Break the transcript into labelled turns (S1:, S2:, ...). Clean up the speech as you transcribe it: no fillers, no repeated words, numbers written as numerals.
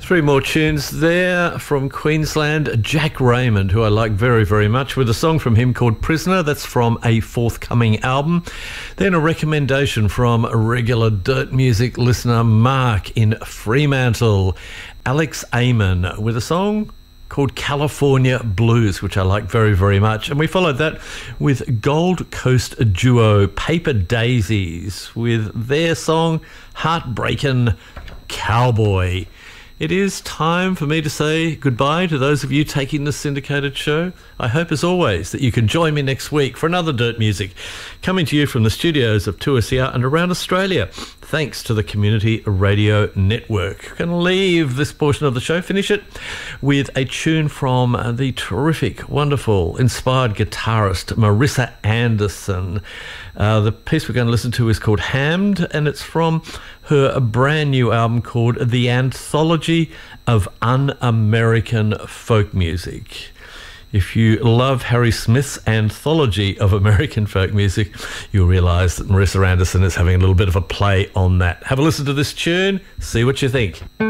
S1: Three more tunes there from Queensland. Jack Raymond, who I like very, very much, with a song from him called Prisoner. That's from a forthcoming album. Then a recommendation from a regular Dirt Music listener, Mark in Fremantle. Alex Amon with a song called California Blues, which I like very, very much. And we followed that with Gold Coast duo Paper Daisies with their song Heartbreakin' Cowboy. It is time for me to say goodbye to those of you taking the syndicated show. I hope, as always, that you can join me next week for another Dirt Music, coming to you from the studios of 2SER and around Australia, thanks to the Community Radio Network. I'm going to leave this portion of the show, finish it, with a tune from the terrific, wonderful, inspired guitarist Marissa Anderson. The piece we're going to listen to is called Hammed, and it's from her brand new album called The Anthology of Un-American Folk Music. If you love Harry Smith's Anthology of American Folk Music, you'll realise that Marissa Anderson is having a little bit of a play on that. Have a listen to this tune, see what you think.